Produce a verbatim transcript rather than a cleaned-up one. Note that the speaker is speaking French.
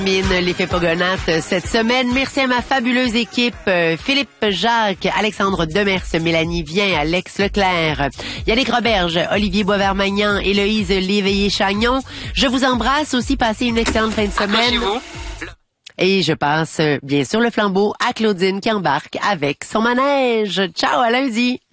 Mine l'effet Pogonates cette semaine. Merci à ma fabuleuse équipe, euh, Philippe Jacques, Alexandre Demers, Mélanie Vien, Alex Leclerc, Yannick Roberge, Olivier Boisvert-Magnan, Héloïse Léveillé-Chagnon. Je vous embrasse aussi, passez une excellente fin de semaine. Et je passe, bien sûr, le flambeau à Claudine qui embarque avec son manège. Ciao, à lundi!